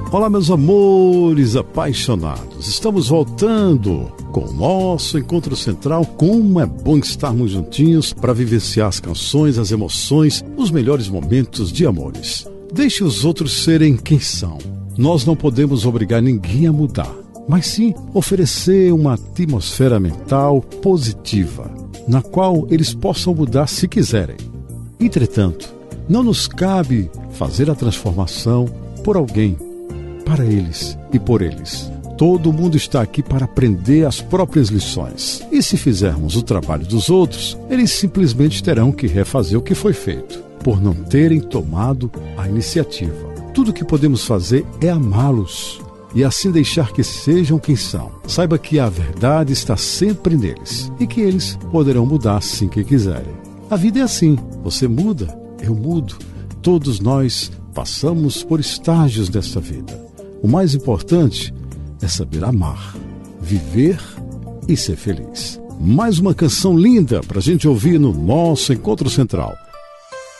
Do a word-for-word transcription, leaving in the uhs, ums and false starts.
Olá, meus amores apaixonados. Estamos voltando com o nosso Encontro Central. Como é bom estarmos juntinhos para vivenciar as canções, as emoções, os melhores momentos de amores. Deixe os outros serem quem são. Nós não podemos obrigar ninguém a mudar, mas sim oferecer uma atmosfera mental positiva, na qual eles possam mudar se quiserem. Entretanto, não nos cabe fazer a transformação por alguém, para eles e por eles. Todo mundo está aqui para aprender as próprias lições. E se fizermos o trabalho dos outros, eles simplesmente terão que refazer o que foi feito, por não terem tomado a iniciativa. Tudo o que podemos fazer é amá-los e assim deixar que sejam quem são. Saiba que a verdade está sempre neles e que eles poderão mudar assim que quiserem. A vida é assim, você muda, eu mudo. Todos nós passamos por estágios desta vida. O mais importante é saber amar, viver e ser feliz. Mais uma canção linda para a gente ouvir no nosso Encontro Central.